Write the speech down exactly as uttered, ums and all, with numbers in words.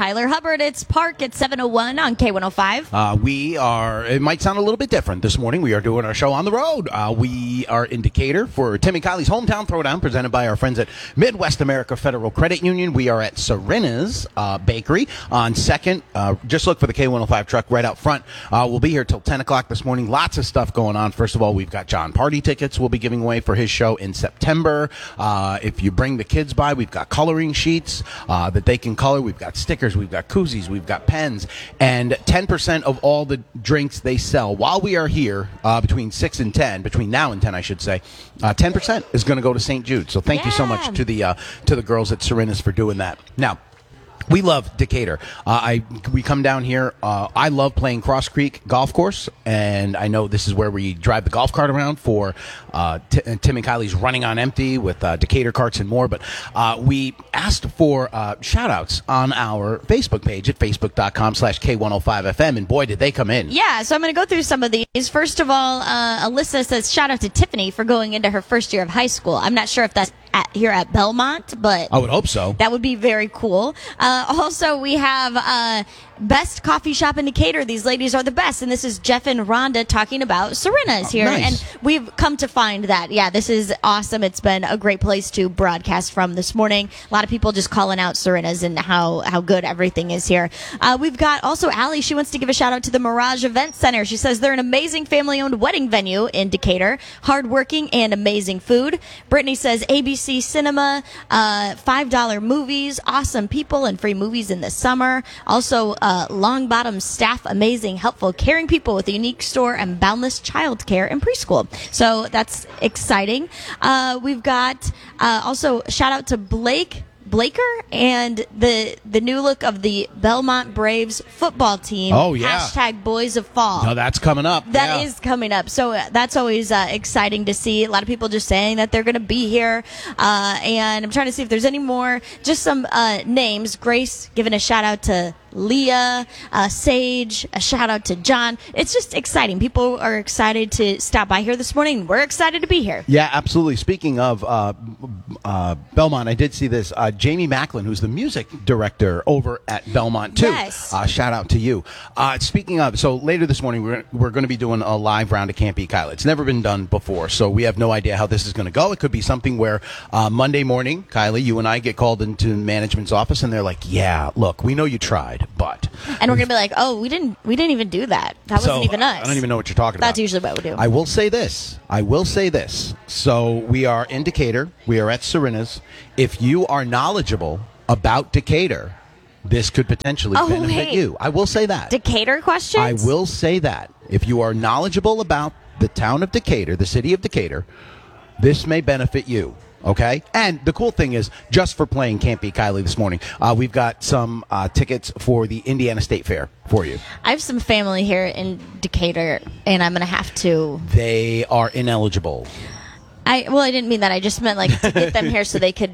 Tyler Hubbard. It's Park at seven oh one on K one oh five. Uh, we are, it might sound a little bit different this morning. We are doing our show on the road. Uh, we are in Decatur for Tim and Kylie's Hometown Throwdown, presented by our friends at Midwest America Federal Credit Union. We are at Serena's uh, Bakery on second. Uh, just look for the K one oh five truck right out front. Uh, we'll be here till ten o'clock this morning. Lots of stuff going on. First of all, we've got John Party tickets we'll be giving away for his show in September. Uh, if you bring the kids by, we've got coloring sheets uh, that they can color. We've got stickers. We've got koozies. We've got pens. And ten percent of all the drinks they sell while we are here uh, between six and ten, between now and ten, I should say, uh, ten percent is going to go to Saint Jude. So thank yeah. you so much to the uh, to the girls at Serena's for doing that. Now, we love Decatur. Uh, I we come down here. Uh, I love playing Cross Creek Golf Course, and I know this is where we drive the golf cart around for uh, T- Tim and Kylie's Running on Empty with uh, Decatur carts and more. But uh, we asked for uh, shout-outs on our Facebook page at facebook.com slash K105FM, and boy, did they come in. Yeah, so I'm going to go through some of these. First of all, uh, Alyssa says, shout out to Tiffany for going into her first year of high school. I'm not sure if that's at, here at Belmont, but I would hope so. That would be very cool. Uh, also, we have uh, Best Coffee Shop in Decatur. These ladies are the best. And this is Jeff and Rhonda talking about Serena's here. Oh, nice. And we've come to find that, yeah, this is awesome. It's been a great place to broadcast from this morning. A lot of people just calling out Serena's and how, how good everything is here. Uh, we've got also Allie. She wants to give a shout out to the Mirage Event Center. She says they're an amazing family-owned wedding venue in Decatur. Hardworking and amazing food. Brittany says A B C Cinema, uh, five dollar movies, awesome people, and free movies in the summer. Also, uh, Long Bottom staff, amazing, helpful, caring people with a unique store and boundless childcare and preschool. So that's exciting. Uh, we've got uh, also shout out to Blake Blaker and the the new look of the Belmont Braves football team. Oh, yeah. Hashtag Boys of Fall. No, that's coming up. That yeah. is coming up. So uh, that's always uh, exciting to see. A lot of people just saying that they're going to be here. Uh, and I'm trying to see if there's any more. Just some uh, names. Grace giving a shout out to Leah, uh, Sage, a shout out to John. It's just exciting. People are excited to stop by here this morning. We're excited to be here. Yeah, absolutely. Speaking of uh, uh, Belmont, I did see this. Uh, Jamie Macklin, who's the music director over at Belmont, too. Yes. Uh, shout out to you. Uh, speaking of, so later this morning, we're, we're going to be doing a live round of Can't Beat Kylie. It's never been done before, so we have no idea how this is going to go. It could be something where uh, Monday morning, Kylie, you and I get called into management's office, and they're like, yeah, look, we know you tried, but... And we're going to be like, oh, we didn't we didn't even do that. That So, wasn't even us. I don't even know what you're talking about. That's usually what we do. I will say this. I will say this. So we are in Decatur. We are at Serena's. If you are knowledgeable about Decatur, this could potentially Oh, benefit wait. you. I will say that. Decatur questions? I will say that. If you are knowledgeable about the town of Decatur, the city of Decatur, this may benefit you. Okay? And the cool thing is, just for playing Can't Beat Kylie this morning, uh, we've got some uh, tickets for the Indiana State Fair for you. I have some family here in Decatur, and I'm going to have to... They are ineligible. I Well, I didn't mean that. I just meant, like, to get them here so they could